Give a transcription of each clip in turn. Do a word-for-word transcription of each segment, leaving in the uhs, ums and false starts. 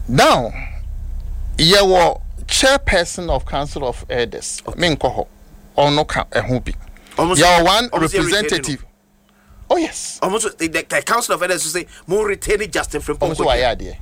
Now, you were chairperson of Council of Elders. Okay. Minkoho. Or no ehubi. You are one representative. Oh yes. Almost the, the Council of Elders say more retaining Justin from Almost why I did.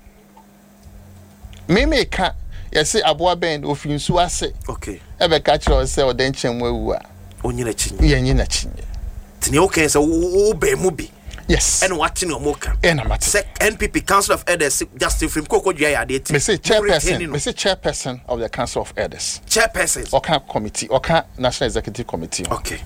Me me ka yes say aboa ben ofin su ase. Okay. Ebe ka kire say odenchen wewu a. Onyina chinye. Ye nyina chinye. Tini okay say wo be mu bi. Yes. And what in your mocha? And I'm N P P Council of Elders Justin from Coco Jaya date. Me say chairperson. Me say chairperson of the Council of Elders. Chairperson. Oka committee. Oka National Executive Committee. Okay.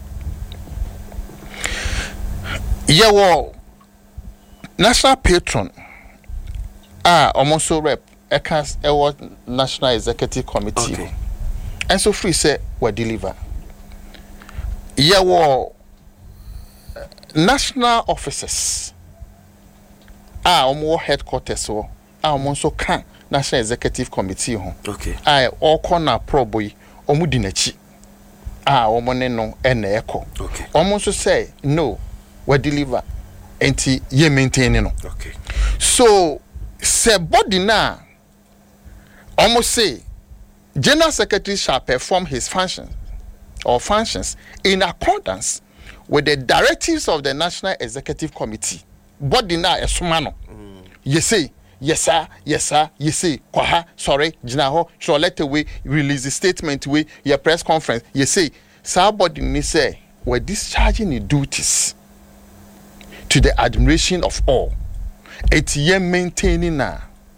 Yeah, well, national patron. Ah, almost so rep. Ekas Ewa National Executive Committee. Okay. And so free say we deliver. Yeah, well. National officers ah omo headquarters so ah omo so kan National Executive Committee ho. Okay. Ah all corner pro boy omo di nachi ah omo ne no e na eko. Okay. Omo so say no we deliver enti ye maintain no. Okay. So say body na omo say General Secretary shall perform his functions or functions in accordance with the directives of the National Executive Committee. Body na esumano. Mm. You say, yes sir, yes sir, you say, kwaha, sorry, jinaho, should let away, release the statement way, your press conference. You say, sir, body ni say, we're discharging the duties to the admiration of all. It's ye maintaining na.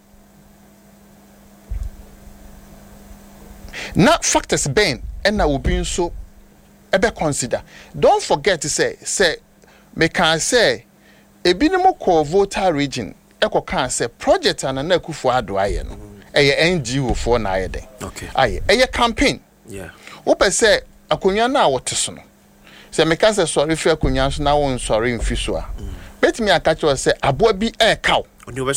Now factors ben, and now will be so. Ebe consider. Don't forget to say, say, me can say, a binimo ko voter region, eko can say, project and an eku for adwaye no. Eye N G O for na yede. Okay. Aye, eye campaign. Yeah. Ope say, akunya na woteso no. Say, me can say, sorry for akunya so na won sorry mfiso a. Bet me akacho say, aboa bi e kaw.